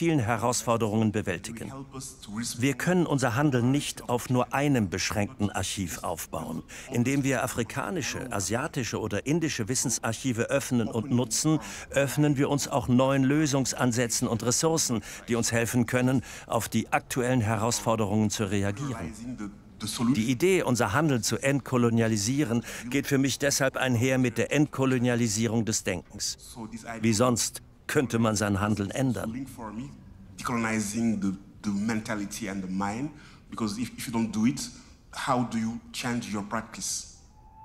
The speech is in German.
vielen Herausforderungen bewältigen. Wir können unser Handeln nicht auf nur einem beschränkten Archiv aufbauen. Indem wir afrikanische, asiatische oder indische Wissensarchive öffnen und nutzen, öffnen wir uns auch neuen Lösungsansätzen und Ressourcen, die uns helfen können, auf die aktuellen Herausforderungen zu reagieren. Die Idee, unser Handeln zu entkolonialisieren, geht für mich deshalb einher mit der Entkolonialisierung des Denkens. Wie sonst könnte man sein Handeln ändern? The mentality and the mind, because if you don't do it, how do you change your practice?